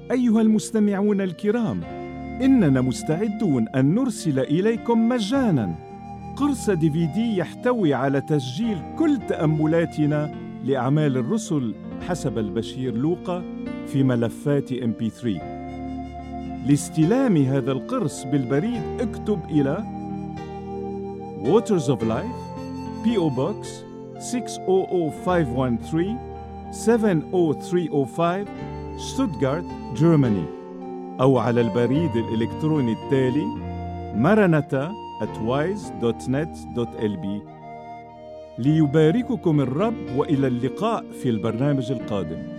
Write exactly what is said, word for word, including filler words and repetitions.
أيها المستمعون الكرام، إننا مستعدون أن نرسل إليكم مجاناً قرص دي في دي يحتوي على تسجيل كل تأملاتنا لأعمال الرسل حسب البشير لوقا في ملفات إم بي ثري. لاستلام هذا القرص بالبريد اكتب إلى Waters of Life بي أو Box ستة صفر صفر خمسة واحد ثلاثة سبعة صفر ثلاثة صفر خمسة شتوتغارت جيرماني، أو على البريد الإلكتروني التالي maranatha at wise dot net dot l b. ليبارككم الرب، وإلى اللقاء في البرنامج القادم.